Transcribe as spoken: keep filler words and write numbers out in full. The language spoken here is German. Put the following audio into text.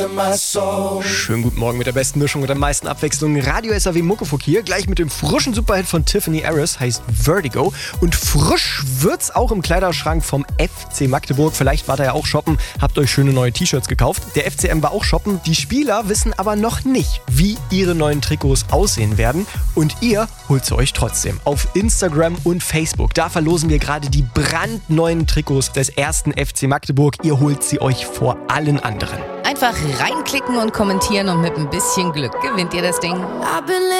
Schönen guten Morgen mit der besten Mischung und der meisten Abwechslung. Radio S A W Muckefuck hier, gleich mit dem frischen Superhit von Tiffany Harris, heißt Vertigo. Und frisch wird's auch im Kleiderschrank vom F C Magdeburg. Vielleicht wart ihr ja auch shoppen, habt euch schöne neue T-Shirts gekauft. Der F C M war auch shoppen. Die Spieler wissen aber noch nicht, wie ihre neuen Trikots aussehen werden. Und ihr holt sie euch trotzdem auf Instagram und Facebook. Da verlosen wir gerade die brandneuen Trikots des ersten F C Magdeburg. Ihr holt sie euch vor allen anderen. Einfach reinklicken und kommentieren und mit ein bisschen Glück gewinnt ihr das Ding.